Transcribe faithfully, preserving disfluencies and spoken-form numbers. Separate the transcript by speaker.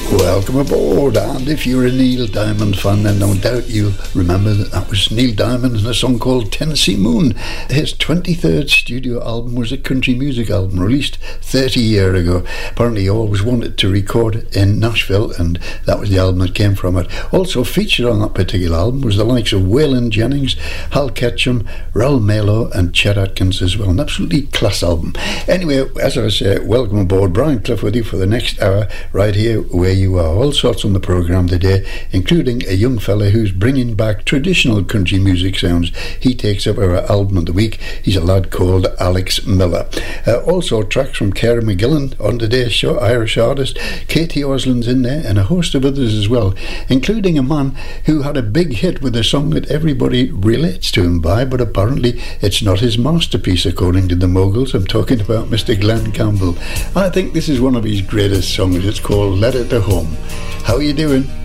Speaker 1: Welcome aboard, and if you're a Neil Diamond fan, then no doubt you'll remember that that was Neil Diamond and a song called Tennessee Moon. His twenty-third studio album was a country music album released thirty years ago. Apparently he always wanted to record in Nashville, and that was the album that came from it. Also featured on that particular album was the likes of Waylon Jennings, Hal Ketchum, Raul Malo and Chet Atkins as well. An absolutely class album. Anyway, as I say, welcome aboard. Brian Clough with you for the next hour right here where you are. All sorts on the programme today, including a young fella who's bringing back traditional country music sounds. He takes up our album of the week. He's a lad called Alex Miller. Uh, also tracks from Karen McGillan on today's show, Irish artist. Katie Osland's in there, and a host of others as well, including a man who had a big hit with a song that everybody relates to him by, but apparently it's not his masterpiece according to the moguls. I'm talking about Mister Glenn Campbell. I think this is one of his greatest songs. It's called Letter to Home. How are you doing?